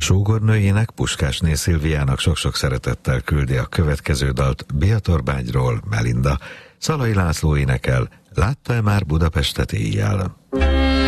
Sógornőjének, Puskásné Szilviának sok-sok szeretettel küldi a következő dalt Biatorbágyról Melinda. Szalai László énekel, Látta-e már Budapestet éjjel?